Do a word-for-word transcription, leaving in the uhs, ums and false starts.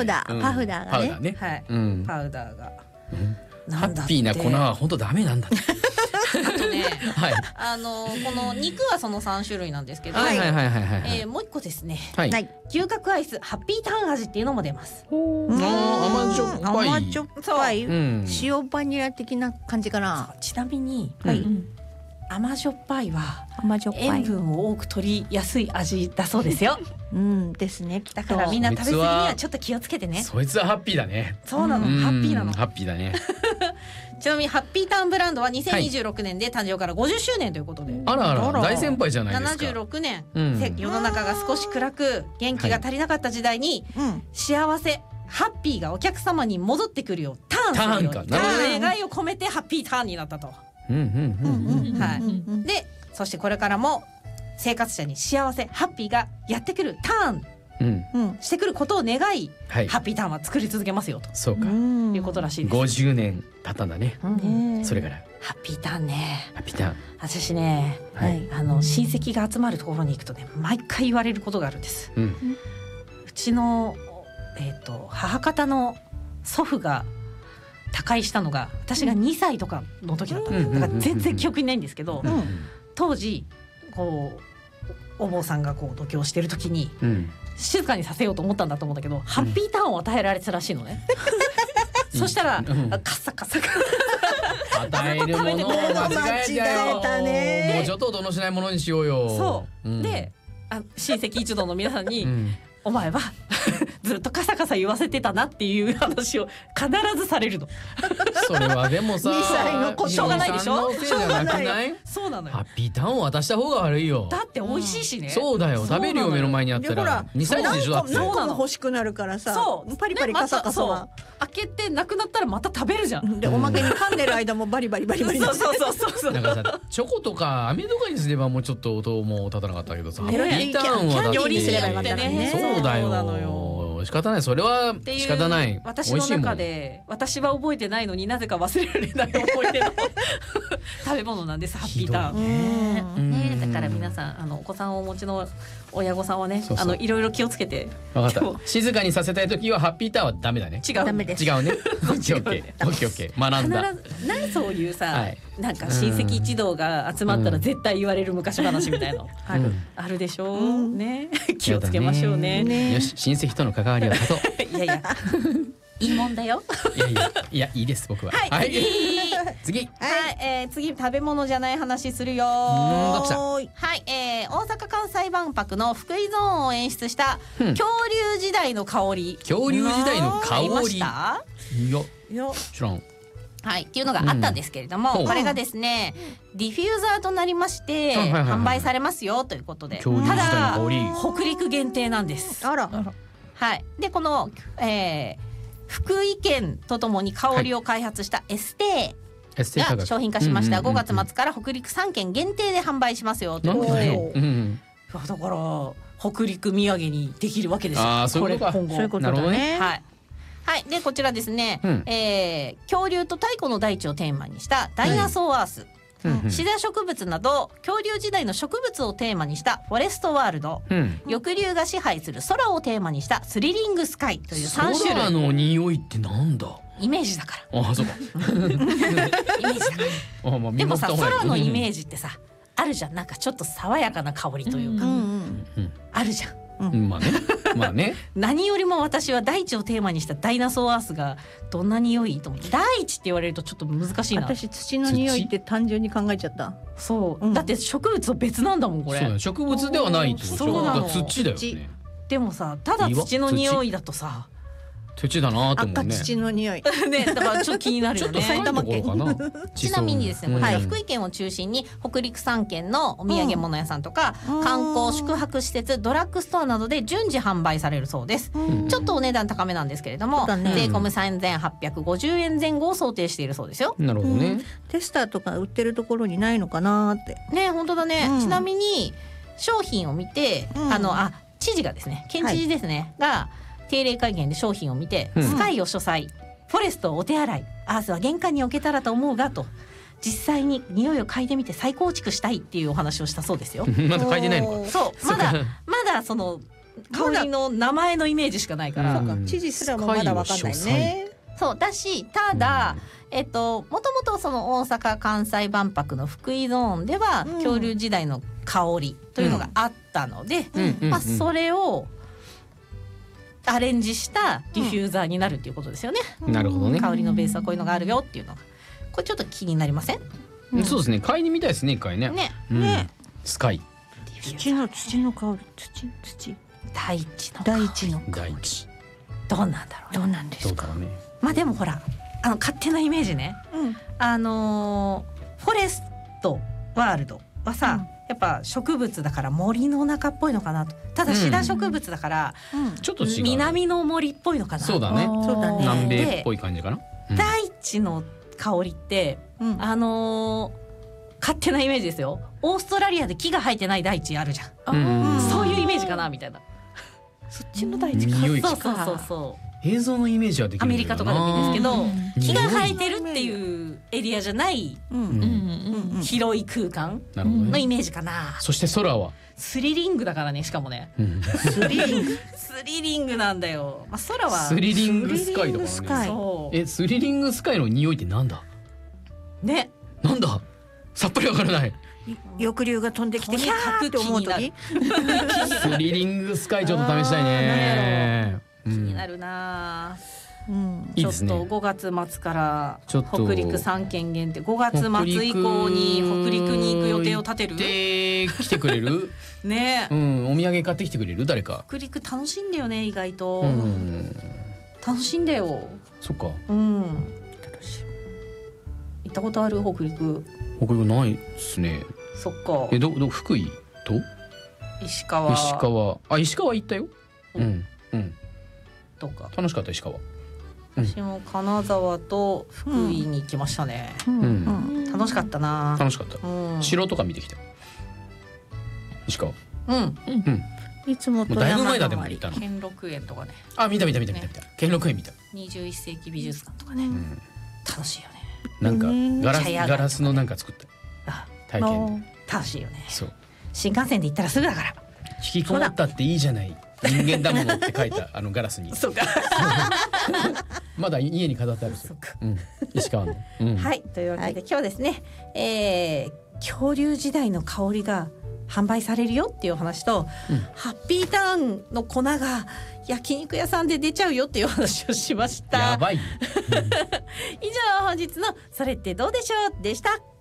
ウダー、パウダーがね。 パウダーね。 はい、 うん。 パウダーが、 うん、ハなんだってッピーな粉は本当ダメなんだ。 あとね、 はい。 あのこの肉はそのさん種類なんですけど、 はいはいはいはいはい。 えー、もう一個ですね、 はい。 牛角アイスハッピーターン味っていうのも出ます。 あー、甘じょっぱい。 甘じょっぱい、 うん、 塩バニラ的な感じかな。 ちなみに、 はい、うん、 甘じょっぱいは甘じょっぱい、 塩分を多く取りやすい味だそうですよ。 うんですね。 だからみんな食べ過ぎにはちょっと気をつけてね。 そいつはハッピーだね。 そうなの、ハッピーなの。 ハッピーだね。 ちなみにハッピーターンブランドはにせんにじゅうろくねんで誕生からごじゅっしゅうねんということで、 あらあら大先輩じゃないですか。 ななじゅうろくねん、 うん、 世の中が少し暗く元気が足りなかった時代に、はい、幸せハッピーがお客様に戻ってくるようターンするように、ターン願いを込めてハッピーターンになったと。でそしてこれからも生活者に幸せハッピーがやってくるターン、うん、してくることを願い、はい、ハッピーターンは作り続けますよと。 そうか、 いうことらしいです。 ごじゅうねん経ったんだね、うん、それからハッピーターンね。 ハッピーターン、 私ね、はい、あの親戚が集まるところに行くとね毎回言われることがあるんです、うん、うちの、えーと、母方の祖父が他界したのが私がにさいとかの時だった、うん、だから全然記憶にないんですけど、うん、当時こうお坊さんがこう度胸してる時に、うん、静かにさせようと思ったんだと思うんだけど、うん、ハッピーターンを与えられてたらしいのね、うん、そしたら、うん、カサカサ与えるものを間違えたよ。もうちょっとどのしないものにしようよ。 そう、うん、であ親戚一同の皆さんに、うん、お前はずっとカサカサ言わせてたなっていう話を必ずされるの。 それはでもさにさいの子しょうがないでしょ。 しょうがない。 そうなのよ。 ハッピーターンを渡した方が悪いよ。 だって美味しいしね、うん、 そうだよ。食べるよ目の前にあったらにさい児でしょ。だって何個も欲しくなるからさ、そうパリパリカサカサは、 ね、開けてなくなったらまた食べるじゃん。 でおまけに噛んでる間もバリバリバリバリそうそうそうそうそう。 だからさチョコとか飴とかにすればもうちょっと音も立たなかったけどさ、ハッピーターンはだってよりすればよかったね。 そうだよ。仕方ない。それは仕方ない。 私の中で私は覚えてないのになぜか忘れられない思い出の食べ物なんです。ハッピーターンね。だから皆さんあのお子さんをお持ちの親御さんはね、そうそうあのいろいろ気をつけて。 分かった。静かにさせたいときはハッピーターンはダメだね。 違う。ダメです。 違うね。オッケーオッケーオッケーオッケー。学んだ。 必ずないそういうさ、はい、なんか親戚一同が集まったら絶対言われる昔話みたいなのある、うん、あるでしょう、うん、ね。気をつけましょうね。 ねよし親戚との関わりを勝とう。 いやいやいいもんだよ。 いやいやいやいいです僕は。 はい、はい、次次、 はいえー、次食べ物じゃない話するよ。はい、えー、大阪・関西万博の福井ゾーンを演出した、うん、恐竜時代の香り。 恐竜時代の香り。 ました？ いやいや知らん。 はい、っていうのがあったんですけれども、うん、これがですねディフューザーとなりまして販売されますよということで、ただ北陸限定なんです。 あら、 はい、でこの、えー、福井県とともに香りを開発したエステーが商品化しました。ごがつ末から北陸さんけん限定で販売しますよということで、うん、だから北陸土産にできるわけですよ。 あ、そういうことか。 今後そういうことだね。 はい、はい、でこちらですね、うん、えー、恐竜と太古の大地をテーマにしたダイナソーアース、うんうん、シダ植物など恐竜時代の植物をテーマにしたフォレストワールド、うん、翼竜が支配する空をテーマにしたスリリングスカイというさん種類。 空の匂いってなんだ。 イメージだから。 あ、そうか。イメージだからあ、まあ、でもさ空のイメージってさ、うん、あるじゃん。なんかちょっと爽やかな香りというか、うんうんうん、あるじゃん。 うん、まあね、まあね。 何よりも私は大地をテーマにしたダイナソーアースがどんな匂いと思って。大地って言われるとちょっと難しいな。 私土の匂いって単純に考えちゃった。 そう、うん、だって植物と別なんだもんこれ。 そう植物ではないってこと。そうなの。土だよね。 でもさただ土の匂いだとさ土だなと思うね。 赤土の匂いね、だからちょっと気になるよね。 埼玉県ちなみにですね、こちら福井県を中心に北陸さんけんのお土産物屋さんとか、うん、観光宿泊施設ドラッグストアなどで順次販売されるそうです、うん、ちょっとお値段高めなんですけれども、ね、税込みさんぜんはっぴゃくごじゅうえん前後を想定しているそうですよ。 なるほどね、うん、 テスターとか売ってるところにないのかなってね。本当だね、うん、ちなみに商品を見て、うん、あのあ知事がですね県知事ですね、はい、が定例会見で商品を見て、うん、スカイを書斎、フォレストをお手洗い、アースは玄関に置けたらと思うがと実際に匂いを嗅いでみて再構築したいっていうお話をしたそうですよ。 まだ嗅いでないのか。 そうまだまだその香りの名前のイメージしかないから、 うんそうか知事すらもまだわかんないね。 そうだしただ、うん、えっともともとその大阪・関西万博の福井ゾーンでは、うん、恐竜時代の香りというのがあったので、うんまあ、それをアレンジしたディフューザーになるっていうことですよね、 うん、なるほどね。 香りのベースはこういうのがあるよっていうのがこれちょっと気になりません？ うん、そうですね。買いにみたいですね一回ね。 ね、 うん、 ねスカイ土の土の香り土土大地の大地の大地どうなんだろうね。 どうなんですか。 どうだろうね。 まあでもほらあの勝手なイメージね、 うん、 あのー、フォレストワールドはさ、うん、やっぱ植物だから森の中っぽいのかなと。ただシダ植物だから、 うん、 ちょっと違う南の森っぽいのかな。 そうだね。 そうだね。 南米っぽい感じかな、 うん、大地の香りって、うん、あのー、勝手なイメージですよ。オーストラリアで木が生えてない大地あるじゃん、うん、そういうイメージかなみたいな。 そっちの大地か。 そうそうそうそう映像のイメージはできるアメリカとかでもいいんですけど、うん、木が生えてるっていうエリアじゃない、うんうん、広い空間のイメージかな、ね、 そして空はスリリングだからね。しかもね、 うん、 スリリングスリリングなんだよ、まあ、空はスリリングスカイだからね。 そうえスリリングスカイの匂いってなんだね。 なんださっぱりわからない。 翼竜が飛んできてキャーって思う時スリリングスカイちょっと試したいね。 気になるな、 うん、 ちょっとごがつ末から北陸さんけん限定ごがつ末以降に北陸に行く予定を立てるで来てくれるね、 うん、お土産買ってきてくれる誰か。 北陸楽しいんだよね意外と、 うん、 楽しいんだよ。 そっか、 うん、行ったことある北陸？ 北陸ないっすね。 そっか。 えどど福井と石川石川あ石川行ったよ。うんうんとか楽しかった石川。 私も金沢と福井に行きましたね、 うんうん、 楽しかったな。 楽しかった、うん、城とか見てきた石川。 うん、うんうんいつももうだいぶ前だでも行ったの。 兼六園とかね。 あ見た見た見た見た見た、ね、兼六園見た。 にじゅういっせいき美術館とかね、うん、楽しいよね。 なんかガラス、ガラスのなんか作った体験楽しいよね。 そう新幹線で行ったらすぐだから。 引きこもったっていいじゃない人間だものって書いたあのガラスにそうかまだ家に飾ってあるんですよ、うん、石川の、うん、 はいというわけで、はい、今日ですね、えー、恐竜時代の香りが販売されるよっていう話と、うん、ハッピーターンの粉が焼肉屋さんで出ちゃうよっていう話をしました。 やばい、うん、 以上本日のそれってどうでしょうでした。